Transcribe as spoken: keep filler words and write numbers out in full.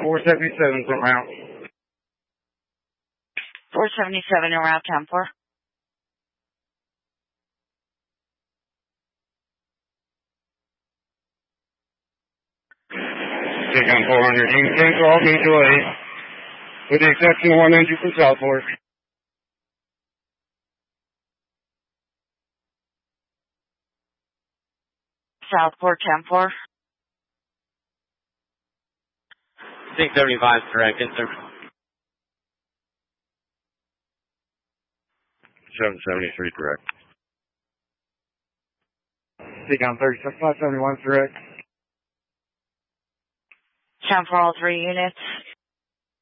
four seventy-seven from route. four seventy-seven en route, ten four. Take on four hundred. You can cancel all gate delays, with the exception of one entry from Southport. Southport, ten four. six seventy-five is correct, yes, sir. seven seventy-three correct. Take on thirty-five seventy-one is correct. ten four, all three units.